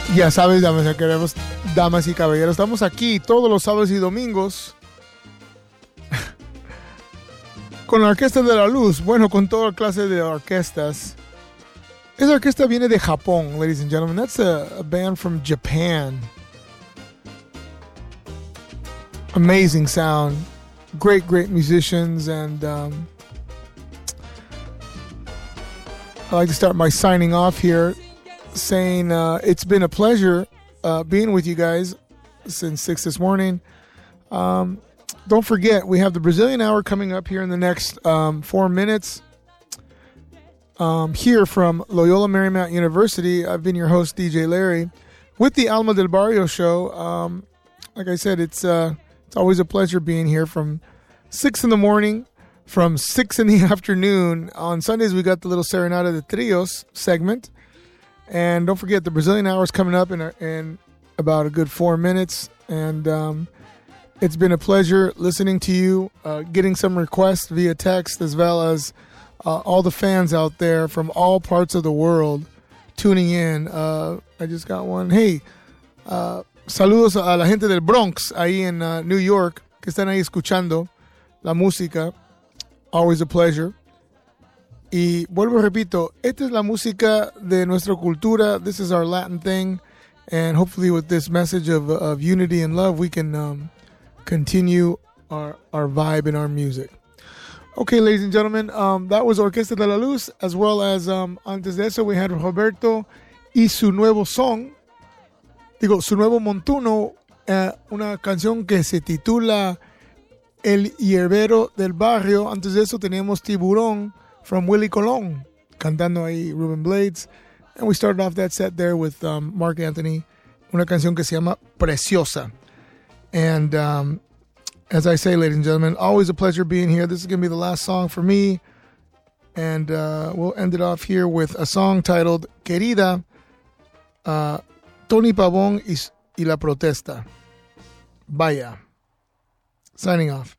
Ya sabes, damas y caballeros, estamos aquí todos los sábados y domingos con la Orquesta de la Luz. Bueno, con toda clase de orquestas. Esa orquesta viene de Japón, ladies and gentlemen. That's a band from Japan. Amazing sound. Great musicians. And I'd like to start my signing off here, saying it's been a pleasure being with you guys since 6 this morning. Don't forget, we have the Brazilian Hour coming up here in the next 4 minutes. Here from Loyola Marymount University, I've been your host, DJ Larry, with the Alma del Barrio show. Like I said, it's always a pleasure being here from 6 in the morning, from 6 in the afternoon. On Sundays, we got the little Serenata de Trios segment. And don't forget, the Brazilian Hour is coming up in about a good 4 minutes. And it's been a pleasure listening to you, getting some requests via text, as well as all the fans out there from all parts of the world tuning in. I just got one. Hey, saludos a la gente del Bronx, ahí en New York, que están ahí escuchando la música. Always a pleasure. Y vuelvo y repito, esta es la música de nuestra cultura. This is our Latin thing. And hopefully with this message of unity and love, we can continue our vibe and our music. Okay, ladies and gentlemen, that was Orquesta de la Luz, as well as antes de eso we had Roberto y su nuevo song, su nuevo montuno, una canción que se titula El Hierbero del Barrio. Antes de eso teníamos Tiburón from Willie Colón, cantando ahí Ruben Blades. And we started off that set there with Mark Anthony, una canción que se llama Preciosa. And as I say, ladies and gentlemen, always a pleasure being here. This is going to be the last song for me. And we'll end it off here with a song titled Querida, Tony Pavón y La Protesta. Vaya. Signing off.